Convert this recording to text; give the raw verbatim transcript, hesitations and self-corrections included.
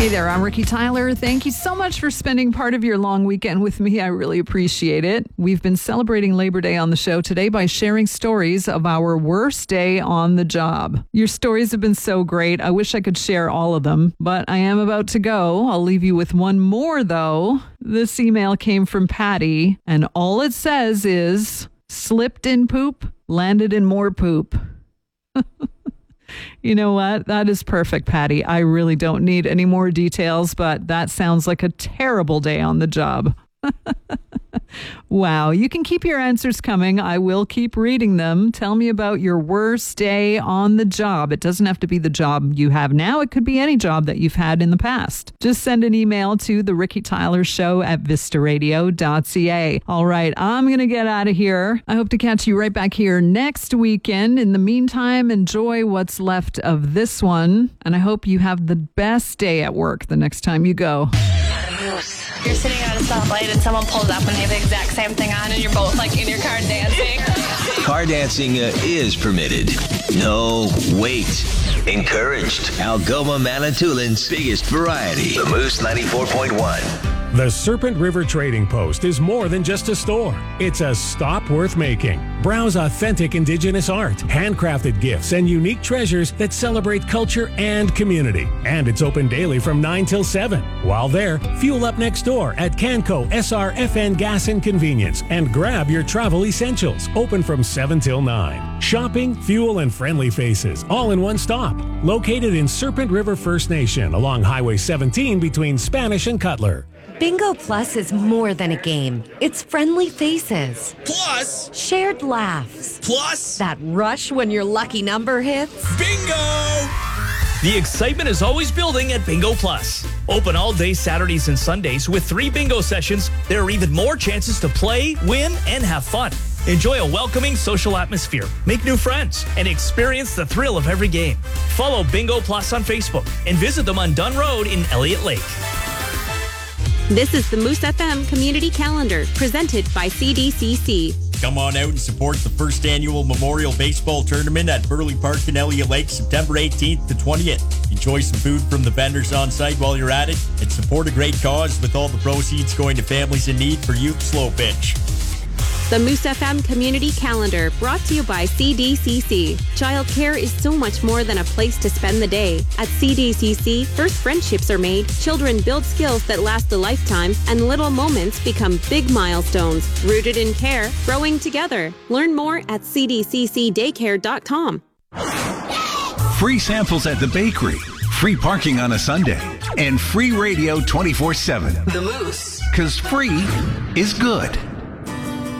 Hey there, I'm Ricky Tyler. Thank you so much for spending part of your long weekend with me. I really appreciate it. We've been celebrating Labor Day on the show today by sharing stories of our worst day on the job. Your stories have been so great. I wish I could share all of them, but I am about to go. I'll leave you with one more, though. This email came from Patty, and all it says is, slipped in poop, landed in more poop. You know what? That is perfect, Patty. I really don't need any more details, but that sounds like a terrible day on the job. Wow. You can keep your answers coming. I will keep reading them. Tell me about your worst day on the job. It doesn't have to be the job you have now. It could be any job that you've had in the past. Just send an email to the Ricky Tyler Show at vista radio dot c a. All right. I'm going to get out of here. I hope to catch you right back here next weekend. In the meantime, enjoy what's left of this one. And I hope you have the best day at work the next time you go. You're sitting at a stoplight and someone pulls up and they have the exact same thing on and you're both like in your car dancing. Car dancing uh, is permitted. No, wait. Encouraged. Algoma Manitoulин's biggest variety. The Moose ninety-four point one. The Serpent River Trading Post is more than just a store. It's a stop worth making. Browse authentic Indigenous art, handcrafted gifts, and unique treasures that celebrate culture and community. And it's open daily from nine till seven. While there, fuel up next door at Canco S R F N Gas and Convenience and grab your travel essentials. Open from seven till nine. Shopping, fuel, and friendly faces, all in one stop. Located in Serpent River First Nation along Highway seventeen between Spanish and Cutler. Bingo Plus is more than a game. It's friendly faces. Plus, shared laughs. Plus, that rush when your lucky number hits. Bingo! The excitement is always building at Bingo Plus. Open all day Saturdays and Sundays with three bingo sessions. There are even more chances to play, win, and have fun. Enjoy a welcoming social atmosphere, make new friends, and experience the thrill of every game. Follow Bingo Plus on Facebook and visit them on Dunn Road in Elliott Lake. This is the Moose F M Community Calendar, presented by C D C C. Come on out and support the first annual Memorial Baseball Tournament at Burley Park in Elliott Lake, September eighteenth to twentieth. Enjoy some food from the vendors on site while you're at it, and support a great cause with all the proceeds going to families in need for Youth Slow Pitch. The Moose F M Community Calendar, brought to you by C D C C. Childcare is so much more than a place to spend the day. At C D C C, first friendships are made, children build skills that last a lifetime, and little moments become big milestones. Rooted in care, growing together. Learn more at c d c c daycare dot com. Free samples at the bakery, free parking on a Sunday, and free radio twenty-four seven. The Moose. 'Cause free is good.